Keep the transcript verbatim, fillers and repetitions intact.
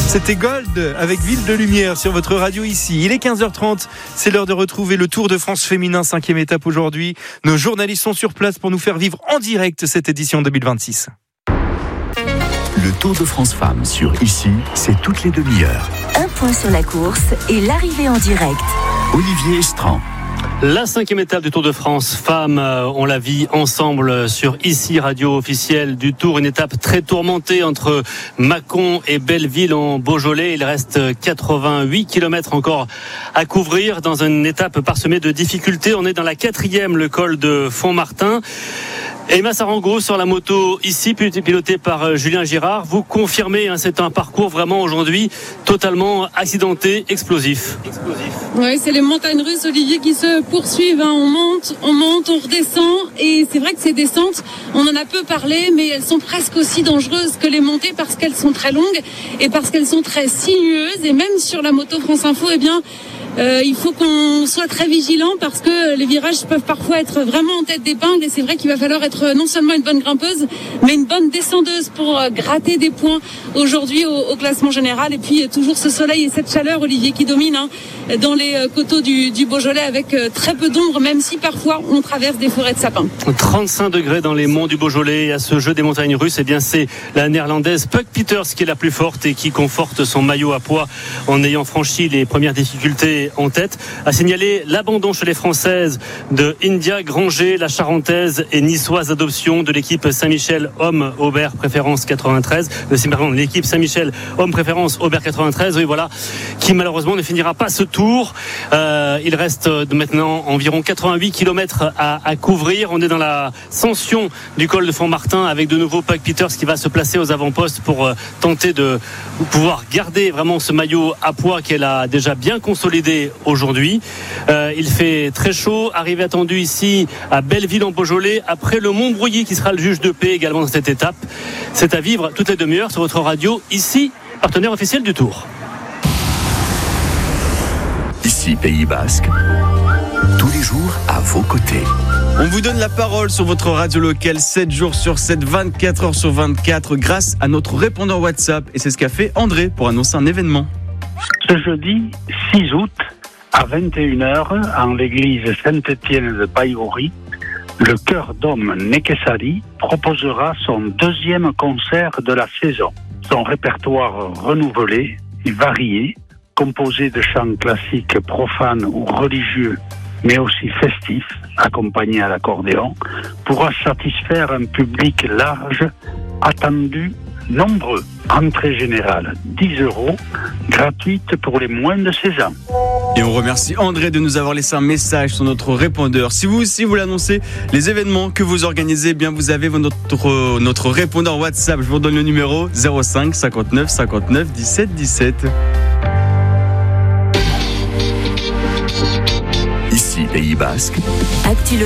C'était Gold avec Ville de Lumière sur votre radio ici. Il est quinze heures trente, c'est l'heure de retrouver le Tour de France féminin, cinquième étape aujourd'hui. Nos journalistes sont sur place pour nous faire vivre en direct cette édition deux mille vingt-six. Le Tour de France Femmes sur Ici, c'est toutes les demi-heures. Un point sur la course et l'arrivée en direct. Olivier Estran. La cinquième étape du Tour de France Femmes, on la vit ensemble sur Ici, radio officielle du Tour. Une étape très tourmentée entre Mâcon et Belleville en Beaujolais. Il reste quatre-vingt-huit kilomètres encore à couvrir dans une étape parsemée de difficultés. On est dans la quatrième, le col de Font-Martin. Emma Sarango sur la moto ici, pilotée par Julien Girard. Vous confirmez, hein, c'est un parcours vraiment aujourd'hui totalement accidenté, explosif. explosif. Oui, c'est les montagnes russes, Olivier, qui se poursuivent. Hein. On monte, on monte, on redescend. Et c'est vrai que ces descentes, on en a peu parlé, mais elles sont presque aussi dangereuses que les montées parce qu'elles sont très longues et parce qu'elles sont très sinueuses. Et même sur la moto France Info, eh bien, Euh, il faut qu'on soit très vigilant parce que les virages peuvent parfois être vraiment en tête d'épingle et c'est vrai qu'il va falloir être non seulement une bonne grimpeuse mais une bonne descendeuse pour gratter des points aujourd'hui au, au classement général. Et puis toujours ce soleil et cette chaleur, Olivier, qui domine hein, dans les coteaux du, du Beaujolais avec très peu d'ombre, même si parfois on traverse des forêts de sapins. trente-cinq degrés dans les monts du Beaujolais. À ce jeu des montagnes russes, eh bien c'est la néerlandaise Puck Peters qui est la plus forte et qui conforte son maillot à poids en ayant franchi les premières difficultés en tête. À signaler l'abandon chez les Françaises de India Granger, la Charentaise et niçoise adoption de l'équipe Saint-Michel Homme Aubert Préférence quatre-vingt-treize. Euh, pardon, l'équipe Saint-Michel Homme Préférence Aubert quatre-vingt-treize. Oui, voilà, qui malheureusement ne finira pas ce tour. Euh, il reste maintenant environ quatre-vingt-huit kilomètres à, à couvrir. On est dans la ascension du col de Font-Martin avec de nouveau Puck Peters qui va se placer aux avant-postes pour euh, tenter de pouvoir garder vraiment ce maillot à poids qu'elle a déjà bien consolidé aujourd'hui. Euh, il fait très chaud. Arrivée attendue ici à Belleville en Beaujolais après le Montbrouilly qui sera le juge de paix également dans cette étape. C'est à vivre toutes les demi-heures sur votre radio ici, partenaire officiel du Tour. Ici, Pays Basque. Tous les jours à vos côtés. On vous donne la parole sur votre radio locale sept jours sur sept, vingt-quatre heures sur vingt-quatre grâce à notre répondeur WhatsApp. Et c'est ce qu'a fait André pour annoncer un événement. Ce jeudi six août à vingt et une heures en l'église Saint-Étienne de Baïgori, le chœur d'hommes Nekesari proposera son deuxième concert de la saison. Son répertoire renouvelé et varié, composé de chants classiques profanes ou religieux, mais aussi festifs, accompagnés à l'accordéon, pourra satisfaire un public large, attendu, nombreux. Entrée générale dix euros, gratuite pour les moins de seize ans. Et on remercie André de nous avoir laissé un message sur notre répondeur. Si vous aussi vous l'annoncez, les événements que vous organisez, eh bien vous avez notre, notre répondeur WhatsApp. Je vous donne le numéro zéro cinq cinquante-neuf cinquante-neuf dix-sept dix-sept. Ici, Pays Basque. Actu